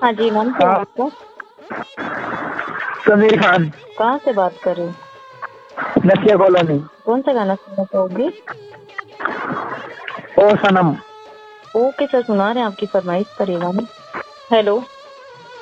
हाँ जी, नाम क्या है हाँ, आपका? समीर खान। कहाँ से बात कर रहे हो? नसिया कॉलोनी। कौन सा गाना सुनना चाहोगे? ओ सनम। ओके सर, सुना रहे हैं, आपकी फरमाइश पर ये गाना। हेलो।